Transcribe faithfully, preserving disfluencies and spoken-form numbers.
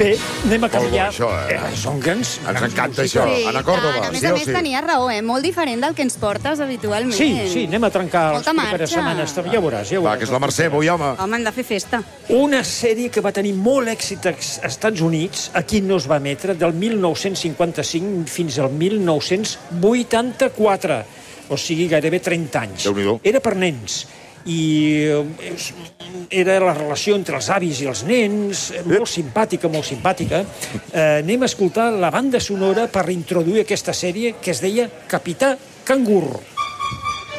Bé, anem a Molt bo, canviar. això, eh? Eh, Són grans... Ens grans encanta músics. això. Sí, Ana Córdoba, tant. A més sí a o més sí? tenia raó, eh? Molt diferent del que ens portes habitualment. Sí, sí, anem a trencar les Molta properes marxa. setmanes. Ja veuràs, ja veuràs. Va, que és la Mercè, avui, home. Home, hem de fer festa. Una sèrie que va tenir molt èxit als Estats Units, aquí no es va emetre, del mil nou-cents cinquanta-cinc fins al mil nou-cents vuitanta-quatre. O sigui, gairebé trenta anys. Déu-n'hi-do. Era per nens. I eh, era la relació entre els avis i els nens, eh, molt simpàtica, molt simpàtica. Eh, anem a escoltar la banda sonora per introduir aquesta sèrie que es deia Capità Cangur.